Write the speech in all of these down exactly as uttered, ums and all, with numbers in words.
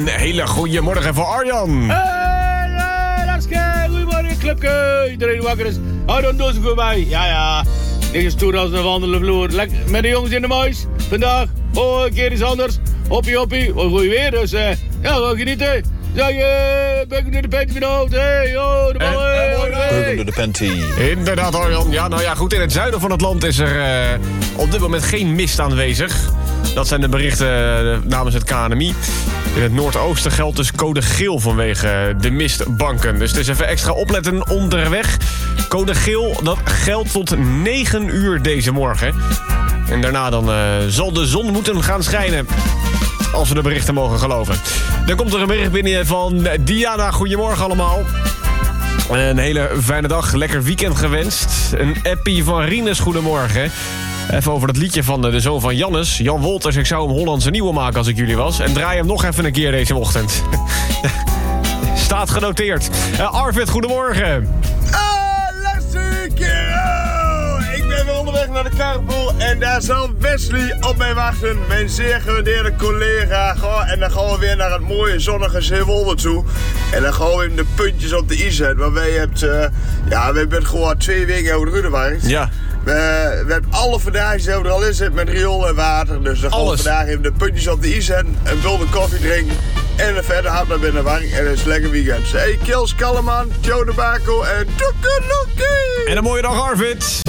hele goede morgen voor Arjan. Hey, Lakske, goedemorgen, clubke. Iedereen wakker is. Hou dan dus voor mij. Ja, ja. Dit is stoer als een wandelen vloer. Lekker met de jongens in de mais. Vandaag, oh, een keer iets anders. Hoppie, hoppie. Oh, goeie weer, dus uh, ja, we gaan genieten. Zeg je, uh, beuken door de panty van de hoofd. Hey, oh, de bal. Hey, oh, hey. Beuken door de panty. Inderdaad, Arjan. Ja, nou ja, goed. In het zuiden van het land is er uh, op dit moment geen mist aanwezig. Dat zijn de berichten uh, namens het K N M I. In het noordoosten geldt dus code geel vanwege de mistbanken. Dus het is even extra opletten onderweg. Code geel, dat geldt tot negen uur deze morgen. En daarna dan uh, zal de zon moeten gaan schijnen. Als we de berichten mogen geloven. Dan komt er een bericht binnen van Diana. Goedemorgen allemaal. Een hele fijne dag. Lekker weekend gewenst. Een appie van Rinus. Goedemorgen. Even over dat liedje van de zoon van Jannes. Jan Wolters, ik zou hem Hollandse nieuwe maken als ik jullie was. En draai hem nog even een keer deze ochtend. Staat genoteerd. Uh, Arvid, goedemorgen. Ah, lastige kerel! Ik ben weer onderweg naar de carpool en daar zal Wesley op mij wachten. Mijn zeer gewaardeerde collega. Goh, en dan gaan we weer naar het mooie zonnige Zeewolde toe. En dan gaan we hem de puntjes op de i zetten. Want wij hebt, uh, ja, wij hebben gewoon twee weken over de Rudemarkt. Ja. We, we hebben alle vandaag die er al in zit met riool en water. Dus dan gaan we vandaag even de puntjes op de i zetten. Een bulde koffie drinken. En een verder hard naar binnen warm. En het is lekker weekend. Hey, Kils Kalleman, Joe de Baco en Toekeloekie. En een mooie dag, Arvid.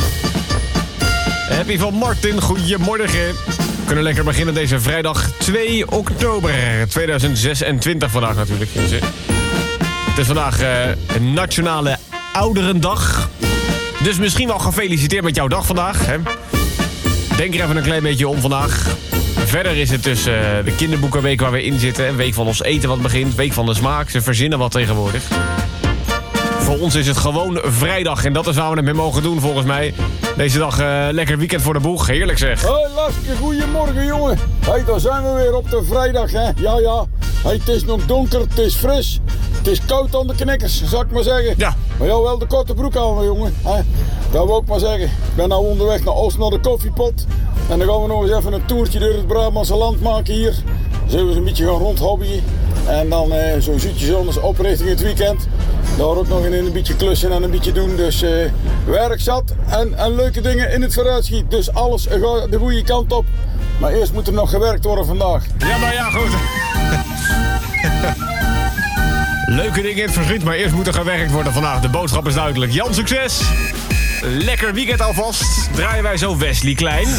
Happy van Martin, goedemorgen. We kunnen lekker beginnen deze vrijdag twee oktober tweeduizend zesentwintig vandaag natuurlijk. Het is vandaag uh, een nationale ouderendag. Dus misschien wel gefeliciteerd met jouw dag vandaag. Hè? Denk er even een klein beetje om vandaag. Verder is het dus uh, de kinderboekenweek waar we in zitten. Week van ons eten wat begint. Week van de smaak. Ze verzinnen wat tegenwoordig. Voor ons is het gewoon vrijdag. En dat is waar we het mee mogen doen volgens mij. Deze dag uh, lekker weekend voor de boeg. Heerlijk zeg. Hoi Laske, goedemorgen jongen. Hey, daar zijn we weer op de vrijdag hè. Ja ja. Hey, het is nog donker, het is fris. Het is koud aan de knikkers, zou ik maar zeggen. Ja. Maar jou wel de korte broek aan, jongen. Hè? Dat wil ik maar zeggen. Ik ben nou onderweg naar Oost naar de koffiepot. En dan gaan we nog eens even een toertje door het Brabantse land maken hier. Dan zullen we eens een beetje gaan rondhobbyen. En dan eh, zo zoetjes anders op richting het weekend. Daar ook nog in een beetje klussen en een beetje doen. Dus eh, werk zat en, en leuke dingen in het vooruitschiet. Dus alles gaat de goede kant op. Maar eerst moet er nog gewerkt worden vandaag. Ja, nou ja, goed. Leuke dingen in het verschiet, maar eerst moet er gewerkt worden vandaag. De boodschap is duidelijk. Jan, succes! Lekker weekend alvast. Draaien wij zo Wesley Klein.